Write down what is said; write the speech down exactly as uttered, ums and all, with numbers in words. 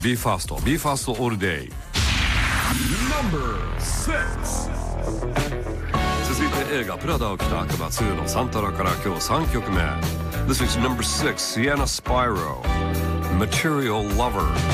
Be Fast Be Fast All Day。 Number six。 続いて映画プラダを着た悪魔ツーのサントラから今日さんきょくめ。 This is number six, Sienna Spiro, Material Lover。